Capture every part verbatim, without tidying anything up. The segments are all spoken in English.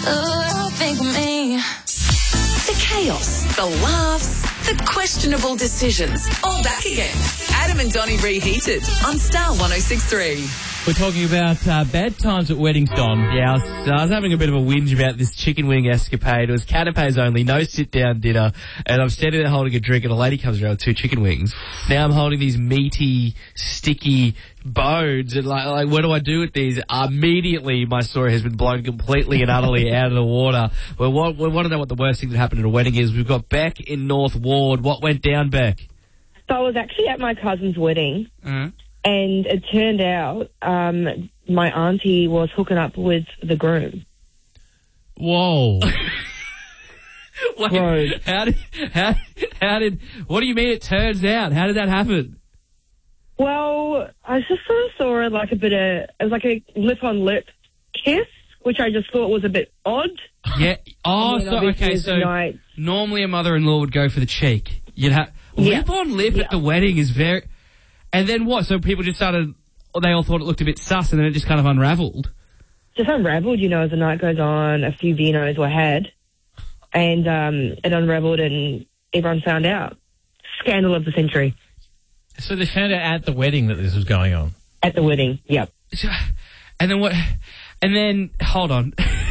Oh, think of me. The chaos, the laughs, the questionable decisions. All back again. Adam and Donnie reheated on Star one oh six point three. We're talking about uh, bad times at weddings, Don. Yeah, I was, I was having a bit of a whinge about this chicken wing escapade. It was canapes only, no sit-down dinner, and I'm standing there holding a drink, and a lady comes around with two chicken wings. Now I'm holding these meaty, sticky bones, and like, like what do I do with these? Immediately, my story has been blown completely and utterly out of the water. We want, we want to know what the worst thing that happened at a wedding is. We've got Beck in North Ward. What went down, Beck? So I was actually at my cousin's wedding. Mm-hmm. And it turned out um, my auntie was hooking up with the groom. Whoa. Wait, Bro. how did, how, how did, what do you mean it turns out? How did that happen? Well, I just sort of saw like a bit of, it was like a lip-on-lip kiss, which I just thought was a bit odd. Yeah. Oh, And then so, obviously okay, as so the night- normally a mother-in-law would go for the cheek. You'd have, Yeah. lip on lip Yeah. at the wedding is very, and then what? So people just started, they all thought it looked a bit sus, and then it just kind of unravelled. Just unravelled, you know, as the night goes on, a few vinos were had, and um, it unravelled and everyone found out. Scandal of the century. So they found out at the wedding that this was going on? At the wedding, yep. And then what? And then, hold on.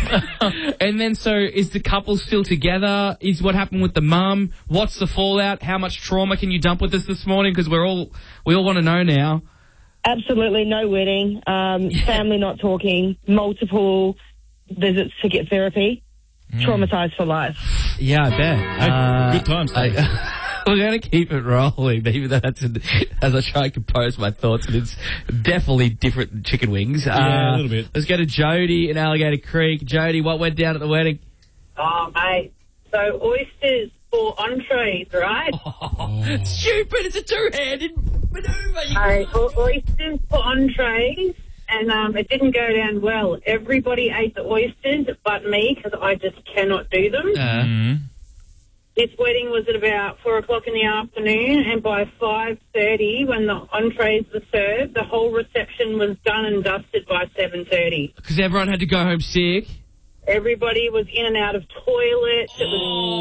And then, so is the couple still together? Is what happened with the mum? What's the fallout? How much trauma can you dump with us this morning? Because we're all, we all want to know now. Absolutely no wedding, um, family not talking, multiple visits to get therapy, mm. traumatised for life. Yeah, I bet. Hey, Uh, good times. I, we're going to keep it rolling, even though that's an, as I try and compose my thoughts, and it's definitely different than chicken wings. Yeah, uh, a little bit. Let's go to Jody in Alligator Creek. Jody, what went down at the wedding? Oh, mate. So oysters for entrees, right? Oh, stupid! It's a two-handed manoeuvre. Uh, o- oysters for entrees, and um, it didn't go down well. Everybody ate the oysters but me, because I just cannot do them. Uh, Mm-hmm. This wedding was at about four o'clock in the afternoon, and by five thirty, when the entrees were served, the whole reception was done and dusted by seven thirty. Because everyone had to go home sick. Everybody was in and out of toilets. It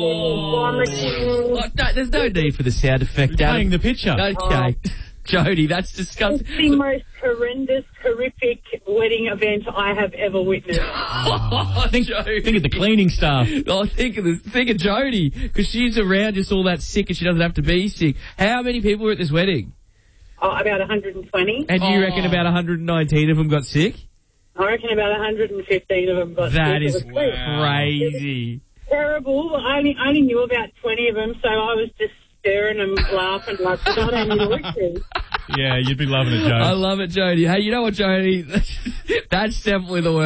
was vomiting. Oh, no, there's no need for the sound effect, You're Adam. playing the picture. Okay. Jody, that's disgusting. It's the most horrendous, horrific wedding event I have ever witnessed. Oh, Think, Jody. think of the cleaning staff. Oh, think of this. Think of Jody, because she's around just all that sick, and she doesn't have to be sick. How many people were at this wedding? Oh, about one hundred twenty. And you Oh. reckon about one hundred nineteen of them got sick? I reckon about one hundred fifteen of them got That sick. is It was crazy. terrible. I only, I only knew about twenty of them, so I was just staring and laughing like I don't know oysters. Yeah, you'd be loving it, Joe. I love it, Jody. Hey, you know what, Jody? That's definitely the worst.